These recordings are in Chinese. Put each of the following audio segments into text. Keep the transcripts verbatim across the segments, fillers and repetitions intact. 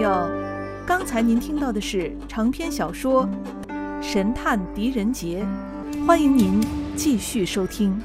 友，刚才您听到的是长篇小说《神探狄仁杰》，欢迎您继续收听。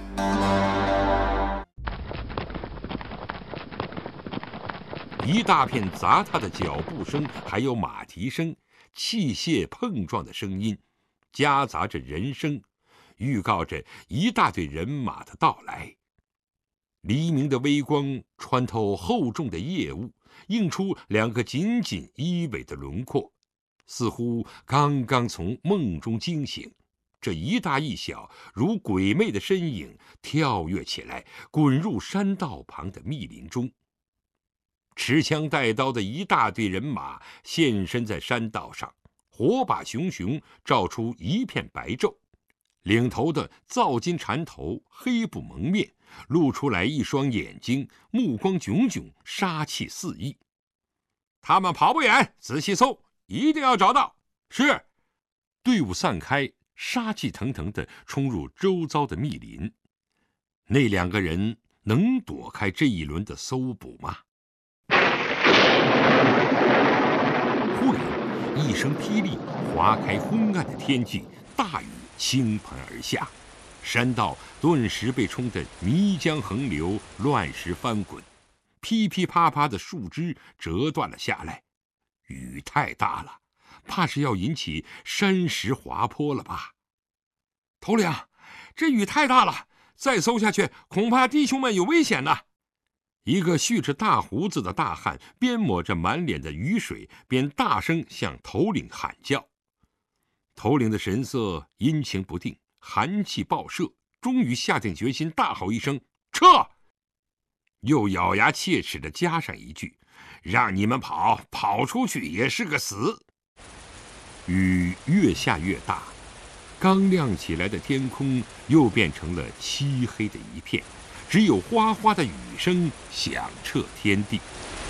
一大片杂沓的脚步声，还有马蹄声、器械碰撞的声音，夹杂着人声，预告着一大队人马的到来。黎明的微光穿透厚重的夜雾，映出两个紧紧依偎的轮廓，似乎刚刚从梦中惊醒。这一大一小如鬼魅的身影跳跃起来，滚入山道旁的密林中。持枪带刀的一大队人马现身在山道上，火把熊熊，照出一片白昼。领头的皂金缠头，黑布蒙面，露出来一双眼睛，目光炯炯，杀气四溢。他们跑不远，仔细搜，一定要找到。是。队伍散开，杀气腾腾地冲入周遭的密林。那两个人能躲开这一轮的搜捕吗？忽然一声霹雳划开昏暗的天际，大雨倾盆而下，山道顿时被冲得泥浆横流，乱石翻滚，噼噼啪啪的树枝折断了下来。雨太大了，怕是要引起山石滑坡了吧？头领，这雨太大了，再搜下去恐怕弟兄们有危险呢。一个蓄着大胡子的大汉边抹着满脸的雨水，边大声向头领喊叫。头领的神色阴晴不定，寒气暴射，终于下定决心，大吼一声：“撤！”又咬牙切齿地加上一句：“让你们跑，跑出去也是个死。”雨越下越大，刚亮起来的天空又变成了漆黑的一片，只有哗哗的雨声响彻天地。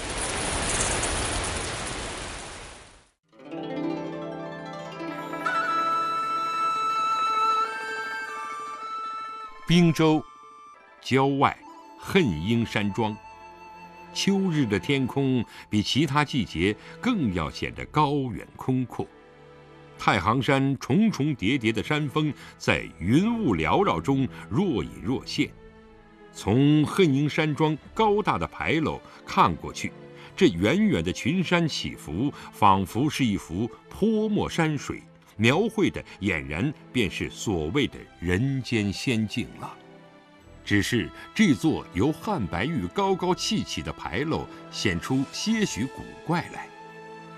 滨州郊外恨英山庄，秋日的天空比其他季节更要显得高远空阔。太行山重重叠叠的山峰在云雾缭绕中若隐若现。从恨英山庄高大的牌楼看过去，这远远的群山起伏，仿佛是一幅泼墨山水，描绘的俨然便是所谓的人间仙境了。只是这座由汉白玉高高砌起的牌楼显出些许古怪来。